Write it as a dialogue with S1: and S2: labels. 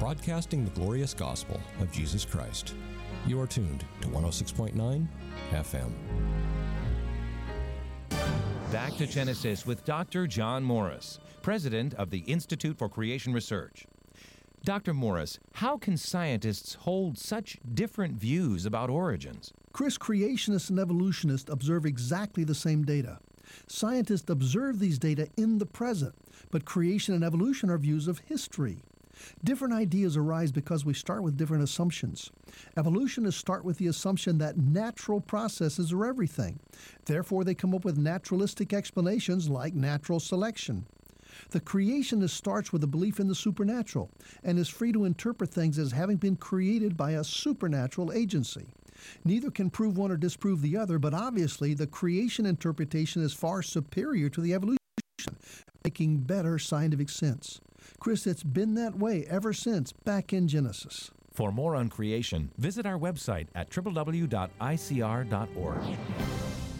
S1: broadcasting the glorious gospel of Jesus Christ. You are tuned to 106.9 FM.
S2: Back to Genesis with Dr. John Morris, president of the Institute for Creation Research. Dr. Morris, how can scientists hold such different views about origins?
S3: Chris, creationists and evolutionists observe exactly the same data. Scientists observe these data in the present, but creation and evolution are views of history. Different ideas arise because we start with different assumptions. Evolutionists start with the assumption that natural processes are everything. Therefore, they come up with naturalistic explanations like natural selection. The creationist starts with a belief in the supernatural and is free to interpret things as having been created by a supernatural agency. Neither can prove one or disprove the other, but obviously the creation interpretation is far superior to the evolution, making better scientific sense. Chris, it's been that way ever since back in Genesis.
S2: For more on creation, visit our website at www.icr.org.